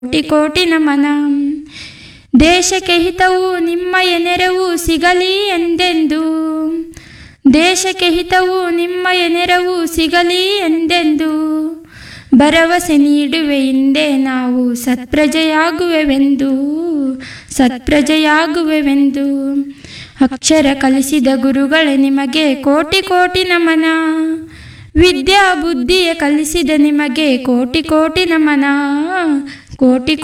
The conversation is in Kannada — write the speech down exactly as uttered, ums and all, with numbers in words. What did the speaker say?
ಕೋಟಿ ಕೋಟಿ ನಮನ. ದೇಶಕ್ಕೆ ಹಿತವು ನಿಮ್ಮಯ ನೆರವು ಸಿಗಲಿ ಎಂದೆಂದು, ದೇಶಕ್ಕೆ ಹಿತವು ನಿಮ್ಮಯ ನೆರವು ಸಿಗಲಿ ಎಂದೆಂದು ಭರವಸೆ ನೀಡುವೆ ಹಿಂದೆ ನಾವು ಸತ್ಪ್ರಜೆಯಾಗುವೆವೆಂದು, ಸತ್ಪ್ರಜೆಯಾಗುವೆವೆಂದು. ಅಕ್ಷರ ಕಲಿಸಿದ ಗುರುಗಳೇ ನಿಮಗೆ ಕೋಟಿ ಕೋಟಿ ನಮನ, ವಿದ್ಯಾ ಬುದ್ಧಿಯ ಕಲಿಸಿದ ನಿಮಗೆ ಕೋಟಿ ಕೋಟಿ ನಮನ, ಕೋಟಿ